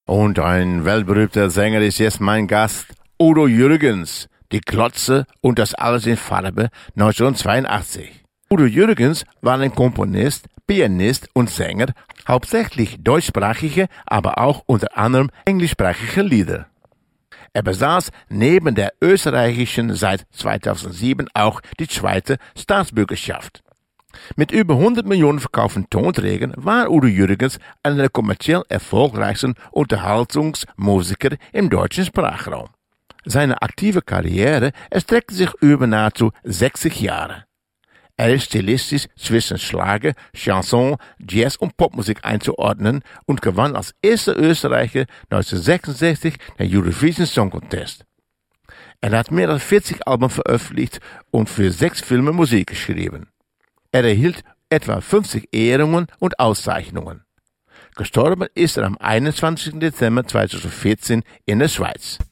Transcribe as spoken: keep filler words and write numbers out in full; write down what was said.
Und ein weltberühmter Sänger ist jetzt mein Gast, Udo Jürgens, die Klotze und das alles in Farbe neunzehnhundertzweiundachtzig. Udo Jürgens war ein Komponist, Pianist und Sänger, hauptsächlich deutschsprachige, aber auch unter anderem englischsprachige Lieder. Er besaß neben der österreichischen seit zweitausendsieben auch die zweite Staatsbürgerschaft. Mit über hundert Millionen verkauften Tonträgern war Udo Jürgens einer der kommerziell erfolgreichsten Unterhaltungsmusiker im deutschen Sprachraum. Seine aktive Karriere erstreckte sich über nahezu sechzig Jahre. Er ist stilistisch zwischen Schlager, Chanson, Jazz und Popmusik einzuordnen und gewann als erster Österreicher neunzehnhundertsechsundsechzig den Eurovision Song Contest. Er hat mehr als vierzig Alben veröffentlicht und für sechs Filme Musik geschrieben. Er erhielt etwa fünfzig Ehrungen und Auszeichnungen. Gestorben ist er am einundzwanzigsten Dezember zweitausendvierzehn in der Schweiz.